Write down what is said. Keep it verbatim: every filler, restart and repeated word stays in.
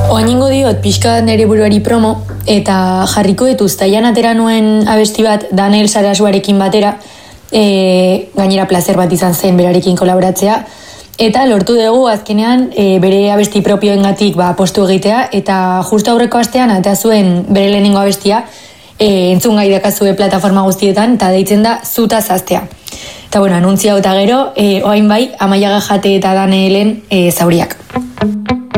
Oaingo diot pixka nere buruari promo, eta jarriko dut uztailan atera nuen abesti bat Daniel Sarasuarekin batera, e, gainera placer bat izan zen berarekin kolaboratzea, eta lortu dugu azkenean e, bere abesti propioengatik ba, postu egitea, eta justu aurreko astean eta zuen bere lehenengo abestia, e, entzun gai dakazue plataforma guztietan, eta deitzen da Zuta Zaztea. Eta bueno, anuntzia eta gero, e, oain bai, Amaia Gajate eta Danielen e, zauriak.